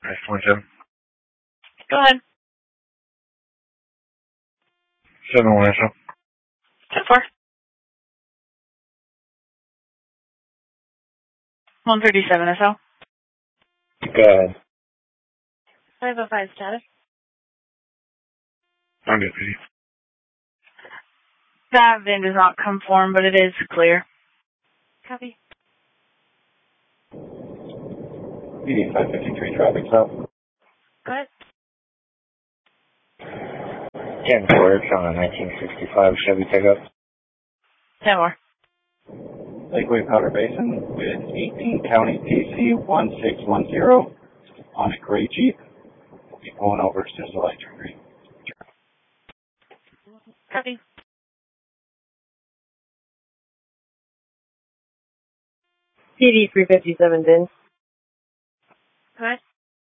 927. Go ahead. 71 SO. 10-4. 137 SO. Go ahead. 505 status. I'm good, Petey. That VIN does not conform, but it is clear. Copy. PD 553 traffic stop. Go ahead. 10-4, it's on a 1965 Chevy pickup. 10-4. Lakeway Powder Basin with 18 County PC 1610 on a gray Jeep. We'll be pulling over as soon as the light turn green. Copy. PD 357 VIN. Go ahead.